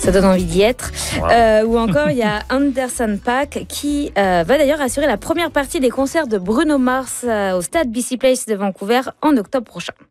Ça donne envie d'y être. Wow. Ou encore, il y a Anderson .Paak qui va d'ailleurs assurer la première partie des concerts de Bruno Mars au Stade BC Place de Vancouver en octobre prochain.